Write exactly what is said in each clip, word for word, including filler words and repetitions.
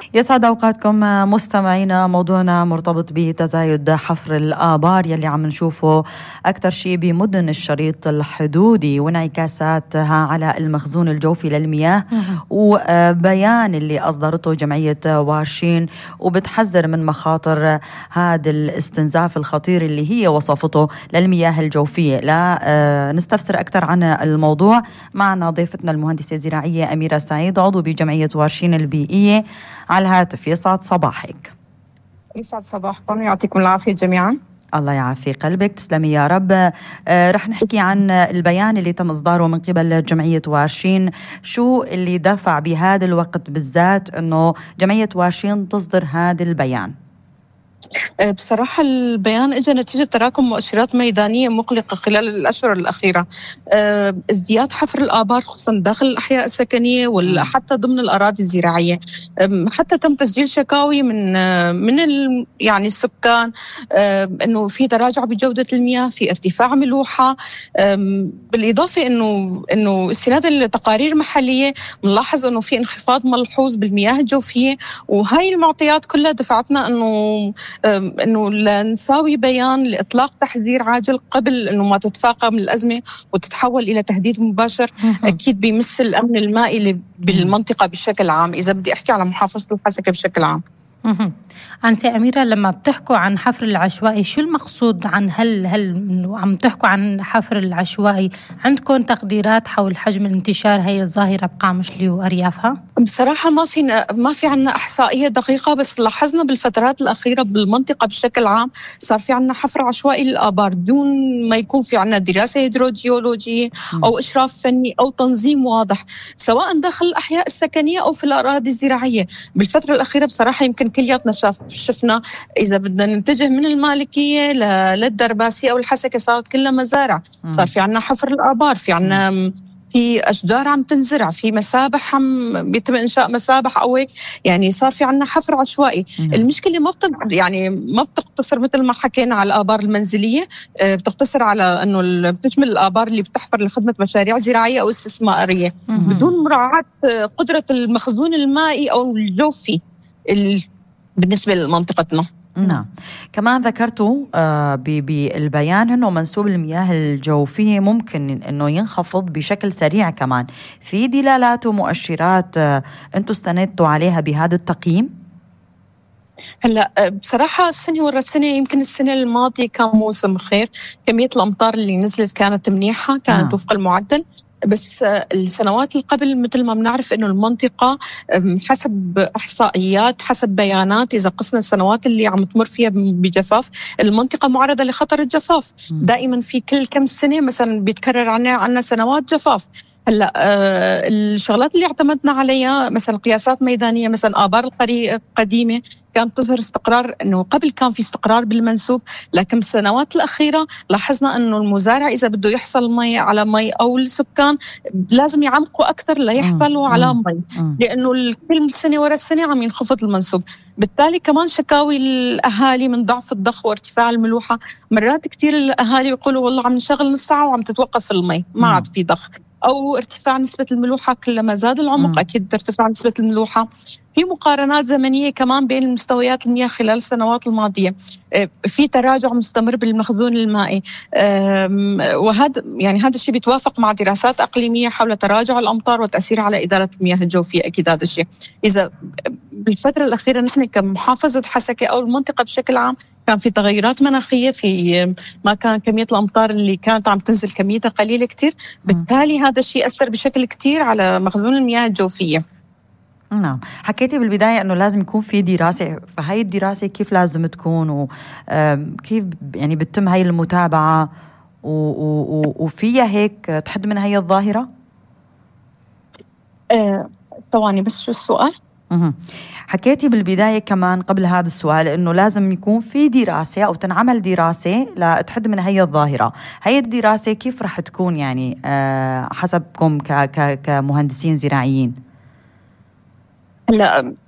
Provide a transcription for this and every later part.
يسعد أوقاتكم مستمعينا. موضوعنا مرتبط بتزايد حفر الآبار يلي عم نشوفه أكثر شيء بمدن الشريط الحدودي وانعكاساتها على المخزون الجوفي للمياه، وبيان اللي أصدرته جمعية وارشين وبتحذر من مخاطر هذا الاستنزاف الخطير اللي هي وصفته للمياه الجوفية. لا نستفسر أكثر عن الموضوع معنا ضيفتنا المهندسة الزراعية أميرة سعيد، عضو بجمعية وارشين البيئية، على الهاتف. يسعد صباحك. يسعد صباحكم، يعطيكم العافية جميعا. الله يعافي قلبك، تسلمي يا رب. آه رح نحكي عن البيان اللي تم إصداره من قبل جمعية وارشين. شو اللي دفع بهذا الوقت بالذات أنه جمعية وارشين تصدر هذا البيان؟ بصراحة البيان اجى نتيجة تراكم مؤشرات ميدانية مقلقة خلال الأشهر الأخيرة. ازدياد حفر الآبار خصوصا داخل الأحياء السكنية وحتى ضمن الأراضي الزراعية. حتى تم تسجيل شكاوي من من يعني السكان إنه في تراجع بجودة المياه، في ارتفاع ملوحة، بالإضافة إنه إنه استنادا لتقارير محلية بنلاحظ إنه في انخفاض ملحوظ بالمياه الجوفية، وهاي المعطيات كلها دفعتنا إنه انه نساوي بيان لاطلاق تحذير عاجل قبل انه ما تتفاقم الازمه وتتحول الى تهديد مباشر. اكيد بيمس الامن المائي اللي بالمنطقه بشكل عام، اذا بدي احكي على محافظه الحسكه بشكل عام. أنسة أميرة، لما بتحكوا عن حفر العشوائي شو المقصود؟ عن هل هل عم تحكوا عن حفر العشوائي؟ عندكم تقديرات حول حجم الانتشار هي الظاهرة بقامشلي وأريافها؟ بصراحة ما في ما في عنا إحصائية دقيقة، بس لاحظنا بالفترات الأخيرة بالمنطقة بشكل عام صار في عنا حفر عشوائي للآبار دون ما يكون في عنا دراسة هيدروجيولوجية أو إشراف فني أو تنظيم واضح، سواء داخل الأحياء السكنية أو في الأراضي الزراعية. بالفترة الأخيرة بصراحة يمكن كلياتنا شاف شفنا إذا بدنا نتجه من المالكية للدرباسية أو الحسكة صارت كلها مزارع، صار في عنا حفر الآبار، في عنا في أشجار عم تنزرع، في مسابح عم بيتم إنشاء مسابح أو هيك، يعني صار في عنا حفر عشوائي. المشكلة ما بت يعني ما بتقتصر مثل ما حكينا على الآبار المنزلية، بتقتصر على إنه بتشمل الآبار اللي بتحفر لخدمة مشاريع زراعية أو استثمارية بدون مراعاة قدرة المخزون المائي أو الجوفي بالنسبة لمنطقتنا. نعم، كمان ذكرتوا آه بالبيان أنه منسوب المياه الجوفية ممكن أنه ينخفض بشكل سريع. كمان في دلالات ومؤشرات آه أنتوا استندتوا عليها بهذا التقييم؟ هلا بصراحة السنة ورا السنة، يمكن السنة الماضية كان موسم خير، كمية الأمطار اللي نزلت كانت منيحة، كانت آه. وفق المعدل. بس السنوات اللي قبل مثل ما بنعرف إنه المنطقة حسب إحصائيات حسب بيانات، إذا قسنا السنوات اللي عم تمر فيها بجفاف، المنطقة معرضة لخطر الجفاف. دائما في كل كم سنة مثلا بيتكرر عنا عنا سنوات جفاف. هلا آه الشغلات اللي اعتمدنا عليها مثلا قياسات ميدانيه، مثلا آبار القديمه كانت تظهر استقرار، انه قبل كان في استقرار بالمنسوب، لكن السنوات الاخيره لاحظنا انه المزارع اذا بده يحصل مي على مي او السكان لازم يعمقوا اكثر ليحصلوا على مي، لانه كل سنه ورا السنه عم ينخفض المنسوب. بالتالي كمان شكاوي الاهالي من ضعف الضخ وارتفاع الملوحه، مرات كثير الاهالي يقولوا والله عم نشغل نص ساعه وعم تتوقف المي، ما عاد في ضخ، أو ارتفاع نسبة الملوحة. كلما زاد العمق م. أكيد ترتفع نسبة الملوحة. في مقارنات زمنية كمان بين مستويات المياه خلال السنوات الماضية، في تراجع مستمر بالمخزون المائي، وهذا يعني هذا الشيء بيتوافق مع دراسات أقليمية حول تراجع الأمطار وتأثيرها على إدارة المياه الجوفية. أكيد هذا الشيء إذا بالفترة الأخيرة نحن كمحافظة حسكة أو المنطقة بشكل عام كان في تغيرات مناخية، في ما كان كمية الأمطار اللي كانت عم تنزل كميتها قليلة كتير، بالتالي هذا الشيء أثر بشكل كتير على مخزون المياه الجوفية. نعم، حكيتي بالبداية أنه لازم يكون في دراسة، فهي الدراسة كيف لازم تكون وكيف يعني بتتم هاي المتابعة وفيها هيك تحد من هاي الظاهرة؟ أه ثواني بس، شو السؤال؟ مه. حكيتي بالبداية كمان قبل هذا السؤال إنه لازم يكون في دراسة أو تنعمل دراسة لتحد من هي الظاهرة. هي الدراسة كيف رح تكون يعني آه حسبكم ك ك كمهندسين زراعيين؟ هلا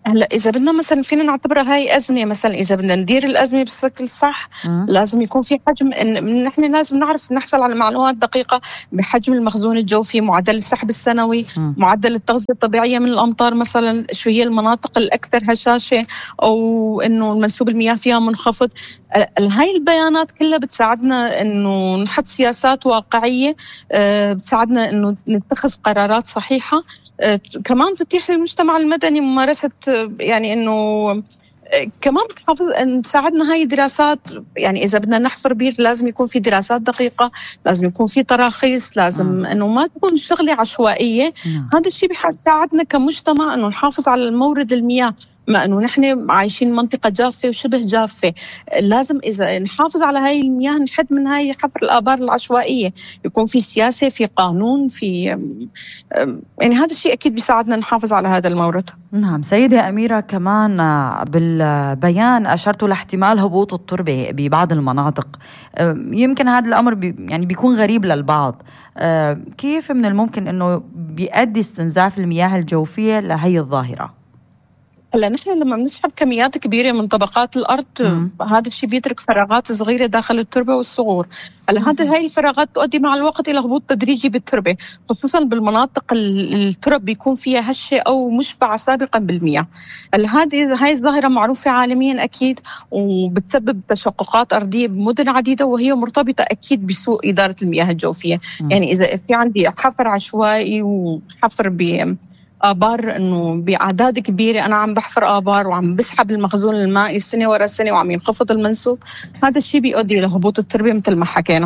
هلا إذا بدنا مثلا فينا نعتبرها هاي أزمة، مثلا إذا بدنا ندير الأزمة بشكل صح م. لازم يكون في حجم، إن نحن لازم نعرف نحصل على معلومات دقيقة بحجم المخزون الجوفي، معدل السحب السنوي، م. معدل التغذية الطبيعية من الأمطار مثلا، شو هي المناطق الأكثر هشاشة أو إنه منسوب المياه فيها منخفض. هاي البيانات كلها بتساعدنا إنه نحط سياسات واقعية، بتساعدنا إنه نتخذ قرارات صحيحة، كمان تتيح للمجتمع المدني ممارسة، يعني إنه كمان بتحافظ أن تساعدنا هاي الدراسات. يعني إذا بدنا نحفر بير لازم يكون في دراسات دقيقة، لازم يكون في تراخيص، لازم أنه ما تكون شغلة عشوائية. هذا الشيء بيساعدنا كمجتمع أنه نحافظ على المورد المياه، ما أنه نحن عايشين منطقة جافة وشبه جافة. لازم إذا نحافظ على هاي المياه نحد من هاي حفر الآبار العشوائية، يكون في سياسة، في قانون، في يعني هذا الشيء أكيد بيساعدنا نحافظ على هذا المورد. نعم سيدة أميرة، كمان بالبيان أشرتوا لاحتمال هبوط التربة ببعض المناطق. يمكن هذا الأمر بي يعني بيكون غريب للبعض، كيف من الممكن أنه بيؤدي استنزاف المياه الجوفية لهي الظاهرة؟ هلا نحن لما بنسحب كميات كبيرة من طبقات الأرض مم. هذا الشيء بيترك فراغات صغيرة داخل التربة والصغور. هلا هذا هاي الفراغات تؤدي مع الوقت إلى هبوط تدريجي بالتربة، خصوصا بالمناطق الترب بيكون فيها هشة أو مشبعة سابقا بالمياه. هلا هذه هاي الظاهرة معروفة عالميا أكيد، وبتسبب تشققات أرضية بمدن عديدة، وهي مرتبطة أكيد بسوء إدارة المياه الجوفية. مم. يعني إذا في عندي حفر عشوائي وحفر ب آبار إنه بأعداد كبيرة، أنا عم بحفر آبار وعم بسحب المخزون المائي سنة ورا سنة وعم ينخفض المنسوب، هذا الشيء بيؤدي إلى هبوط التربة مثل ما حكينا.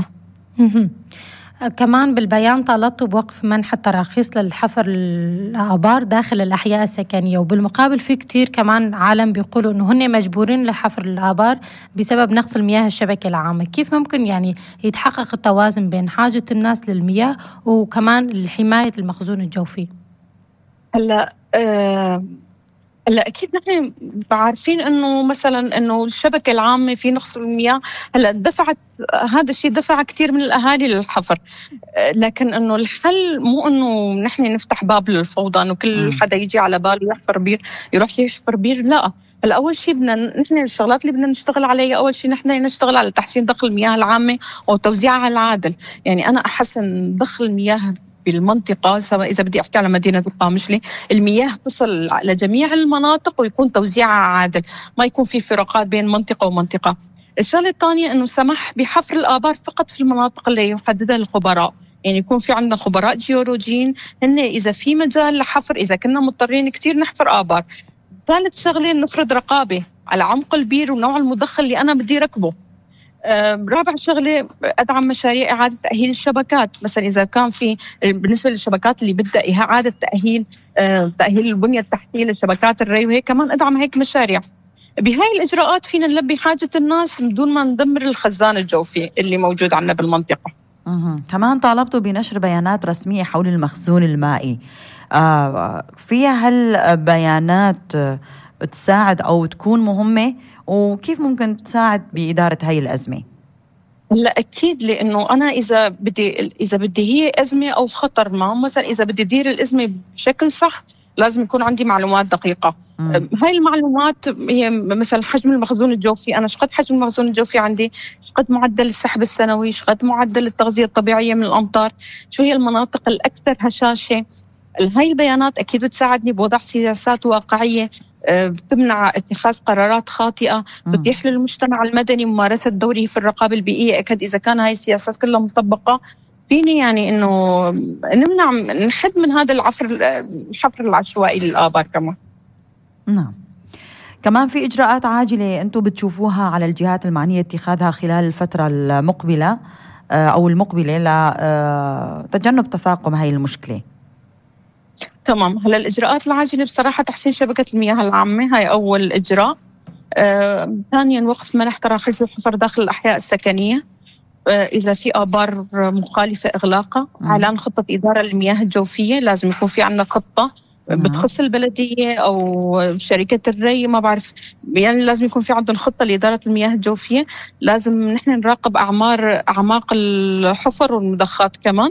كمان بالبيان طالبتوا بوقف منح التراخيص للحفر الآبار داخل الأحياء السكنية، وبالمقابل في كتير كمان عالم بيقولوا إنه هن مجبورين لحفر الآبار بسبب نقص المياه الشبكة العامة. كيف ممكن يعني يتحقق التوازن بين حاجة الناس للمياه وكمان حماية المخزون الجوفي؟ هلا أه هلا اكيد نحن عارفين انه مثلا انه الشبكه العامه في نقص المياه. هلا دفعت هذا الشيء دفع كثير من الاهالي للحفر، لكن انه الحل مو انه نحن نفتح باب للفوضى انه كل حدا يجي على باله يحفر بير يروح يحفر بير. لا، هلا اول شيء بدنا نحن الشغلات اللي بدنا نشتغل عليها، اول شيء نحن نشتغل على تحسين دخل المياه العامه وتوزيعها العادل. يعني انا احسن دخل المياه بالمنطقة، سواء إذا بدي أحكي على مدينة القامشلي، المياه تصل لجميع المناطق ويكون توزيعها عادل، ما يكون في فروقات بين منطقة ومنطقة. الشغلة الثانية أنه سمح بحفر الآبار فقط في المناطق اللي يحددها الخبراء، يعني يكون في عندنا خبراء جيولوجيين هن إذا في مجال لحفر، إذا كنا مضطرين كتير نحفر آبار. ثالث شغلة نفرض رقابة على عمق البير ونوع المدخل اللي أنا بدي ركبه. رابع شغلة أدعم مشاريع إعادة تأهيل الشبكات، مثلا إذا كان في بالنسبة للشبكات اللي بدها إعادة تأهيل تأهيل البنية التحتية للشبكات الري، وهي كمان أدعم هيك مشاريع. بهاي الإجراءات فينا نلبي حاجة الناس بدون ما ندمر الخزان الجوفي اللي موجود عندنا بالمنطقة. مه. كمان طالبتوا بنشر بيانات رسمية حول المخزون المائي. آه فيها هالبيانات تساعد أو تكون مهمة، وكيف ممكن تساعد بإدارة هاي الأزمة؟ لا أكيد، لأنه أنا إذا بدي إذا بدي هي أزمة أو خطر ما، مثلا إذا بدي أدير الأزمة بشكل صح لازم يكون عندي معلومات دقيقة. مم. هاي المعلومات هي مثلا حجم المخزون الجوفي، أنا شقد حجم المخزون الجوفي عندي، شقد معدل السحب السنوي، شقد معدل التغذية الطبيعية من الأمطار، شو هي المناطق الأكثر هشاشة. هاي البيانات أكيد بتساعدني بوضع سياسات واقعية بتمنع اتخاذ قرارات خاطئة، بتتيح للمجتمع المدني ممارسة دوره في الرقابة البيئية. أكيد إذا كان هاي السياسات كلها مطبقة فيني يعني إنه نمنع نحد من هذا العفر الحفر العشوائي للآبار. كمان نعم كمان في إجراءات عاجلة أنتم بتشوفوها على الجهات المعنية اتخاذها خلال الفترة المقبلة أو المقبلة لتجنب تفاقم هاي المشكلة؟ تمام. هلا الإجراءات العاجلة بصراحة تحسين شبكة المياه العامة، هاي أول إجراء. آه، ثانيا وقف منح تراخيص الحفر داخل الأحياء السكنية آه، إذا في آبار مخالفة إغلاقها. إعلان خطة إدارة للمياه الجوفية، لازم يكون في عندنا خطة بتخص البلدية أو شركة الري، ما بعرف، يعني لازم يكون في عندنا خطة لإدارة المياه الجوفية. لازم نحن نراقب أعمار أعماق الحفر والمضخات كمان.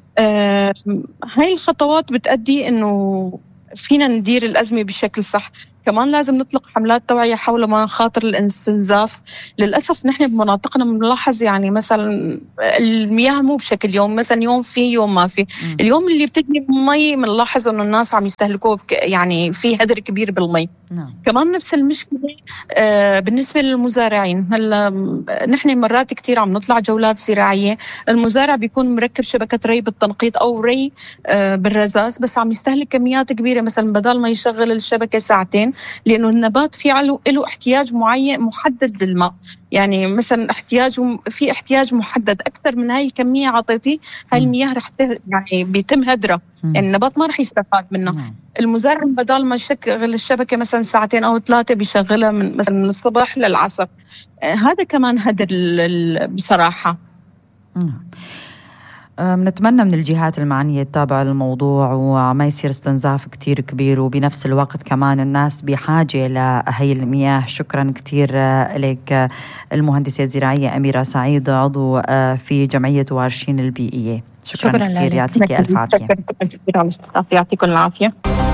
آه، هاي الخطوات بتأدي إنه فينا ندير الأزمة بشكل صح. كمان لازم نطلق حملات توعية حول مخاطر الاستنزاف. للأسف نحن بمناطقنا بنلاحظ يعني مثلا المياه مو بشكل يوم، مثلا يوم في يوم ما في. م. اليوم اللي بتجي مي بنلاحظ إنه الناس عم يستهلكوه يعني في هدر كبير بالمي. نعم. كمان نفس المشكلة آه بالنسبة للمزارعين. هلا نحن مرات كتير عم نطلع جولات زراعية، المزارع بيكون مركب شبكة ري بالتنقيط أو ري آه بالرذاذ، بس عم يستهلك كميات كبيرة، مثلا بدل ما يشغل الشبكة ساعتين، لأنه النبات في له احتياج معين محدد للماء. يعني مثلا احتياج في احتياج محدد، أكثر من هاي الكمية عطيتي هاي المياه رح يعني بيتم هدرها، يعني النبات ما رح يستفاد منها. مم. المزارع بدل ما يشغل الشبكة مثلا ساعتين أو ثلاثة بيشغلها من مثلا من الصبح للعصر. آه هذا كمان هدر بصراحة. مم. نتمنى من الجهات المعنية تتابع الموضوع وما يصير استنزاف كتير كبير، وبنفس الوقت كمان الناس بحاجة لهي المياه. شكرا كتير لك المهندسة الزراعية أميرة سعيد، عضو في جمعية وارشين البيئية. شكرا, شكرا كتير، يعطيك ألف عافية. شكرا كتير على الاستضافة، يعطيكم العافية.